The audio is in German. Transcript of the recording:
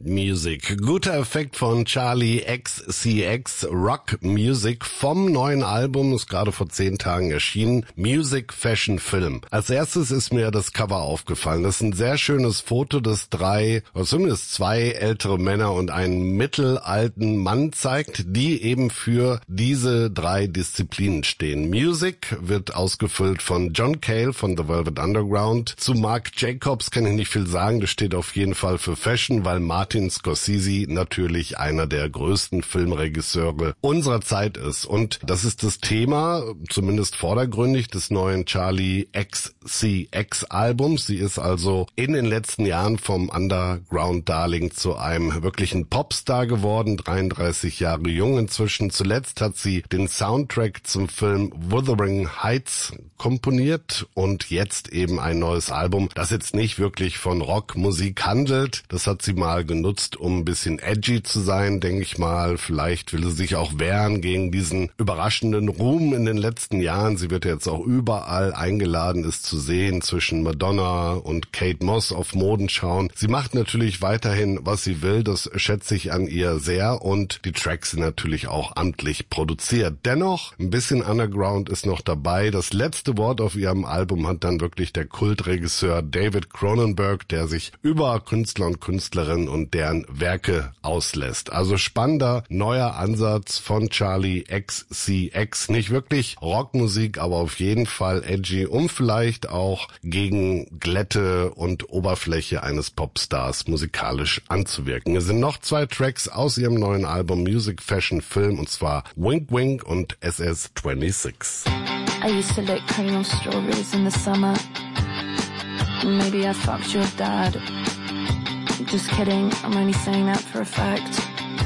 Music. Guter Effekt von Charli XCX, Rock Music vom neuen Album, ist gerade vor 10 Tagen erschienen, Music, Fashion, Film. Als erstes ist mir das Cover aufgefallen. Das ist ein sehr schönes Foto, das 3, oder zumindest 2 ältere Männer und einen mittelalten Mann zeigt, die eben für diese 3 Disziplinen stehen. Music wird ausgefüllt von John Cale von The Velvet Underground. Zu Marc Jacobs kann ich nicht viel sagen, das steht auf jeden Fall für Fashion, weil Martin Scorsese natürlich einer der größten Filmregisseure unserer Zeit ist. Und das ist das Thema, zumindest vordergründig, des neuen Charli XCX Albums. Sie ist also in den letzten Jahren vom Underground-Darling zu einem wirklichen Popstar geworden, 33 Jahre jung inzwischen. Zuletzt hat sie den Soundtrack zum Film Wuthering Heights komponiert und jetzt eben ein neues Album, das jetzt nicht wirklich von Rockmusik handelt. Das hat sie mal genutzt, um ein bisschen edgy zu sein, denke ich mal. Vielleicht will sie sich auch wehren gegen diesen überraschenden Ruhm in den letzten Jahren. Sie wird jetzt auch überall eingeladen, es zu sehen, zwischen Madonna und Kate Moss auf Modenschauen. Sie macht natürlich weiterhin, was sie will. Das schätze ich an ihr sehr. Und die Tracks sind natürlich auch amtlich produziert. Dennoch, ein bisschen Underground ist noch dabei. Das letzte Wort auf ihrem Album hat dann wirklich der Kultregisseur David Cronenberg, der sich über Künstler und Künstlerinnen und deren Werke auslässt. Also spannender, neuer Ansatz von Charli XCX. Nicht wirklich Rockmusik, aber auf jeden Fall edgy, um vielleicht auch gegen Glätte und Oberfläche eines Popstars musikalisch anzuwirken. Es sind noch 2 Tracks aus ihrem neuen Album Music, Fashion, Film, und zwar Wink Wink und SS26. I used to lick cream on strawberries in the summer. Maybe I fucked your dad. Just kidding, I'm only saying that for a fact.